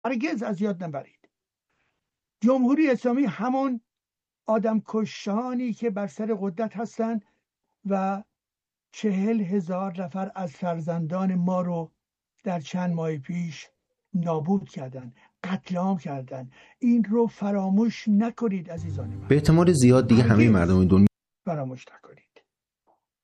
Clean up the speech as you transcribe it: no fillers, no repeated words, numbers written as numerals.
هرگز از یاد نبرید. جمهوری اسلامی همون آدم کشانی که بر سر قدرت هستند و 40,000 نفر از فرزندان ما رو در چند ماه پیش نابود کردن، قتل عام کردن. این رو فراموش نکنید عزیزان من. به احتمال زیاد دیگه همه مردم دنیا فراموش نکنید.